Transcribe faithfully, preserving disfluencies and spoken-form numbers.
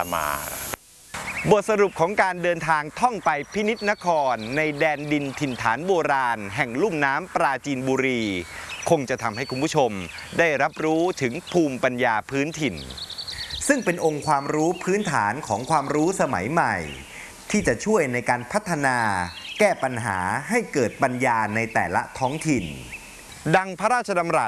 มาบทสรุปของการเดินทางท่องไปพินิจนครในแดนดินถิ่นฐานโบราณแห่งลุ่มน้ำปราจีนบุรีคงจะทำให้คุณผู้ชมได้รับรู้ถึงภูมิปัญญาพื้นถิ่นซึ่งเป็นองค์ความรู้พื้นฐานของความรู้สมัยใหม่ที่จะช่วยในการพัฒนาแก้ปัญหาให้เกิดปัญญาในแต่ละท้องถิ่นดังพระราชดำรัส